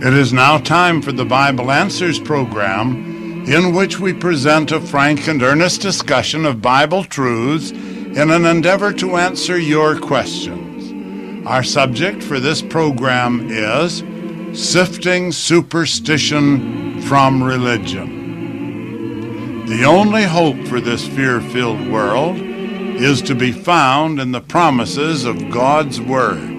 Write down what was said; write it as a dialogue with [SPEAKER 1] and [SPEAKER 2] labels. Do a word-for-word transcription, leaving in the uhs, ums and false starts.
[SPEAKER 1] It is now time for the Bible Answers program, in which we present a frank and earnest discussion of Bible truths in an endeavor to answer your questions. Our subject for this program is Sifting Superstition from Religion. The only hope for this fear-filled world is to be found in the promises of God's Word.